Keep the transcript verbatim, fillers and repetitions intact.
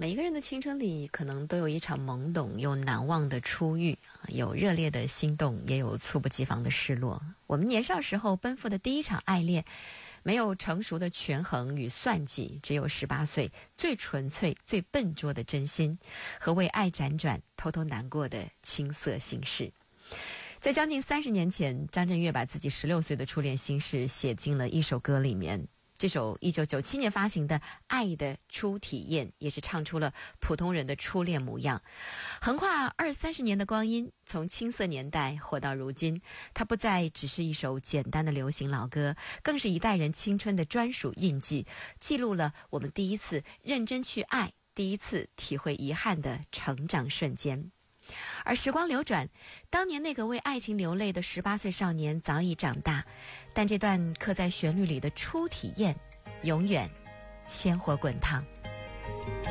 每一个人的青春里可能都有一场懵懂又难忘的初遇，有热烈的心动，也有猝不及防的失落。我们年少时候奔赴的第一场爱恋，没有成熟的权衡与算计，只有十八岁最纯粹最笨拙的真心和为爱辗转偷偷难过的青涩心事。在将近三十年前，张震岳把自己十六岁的初恋心事写进了一首歌里面。这首一九九七年发行的《爱的初体验》也是唱出了普通人的初恋模样。横跨二三十年的光阴，从青涩年代活到如今，它不再只是一首简单的流行老歌，更是一代人青春的专属印记，记录了我们第一次认真去爱，第一次体会遗憾的成长瞬间。而时光流转，当年那个为爱情流泪的十八岁少年早已长大，但这段刻在旋律里的初体验永远鲜活滚烫。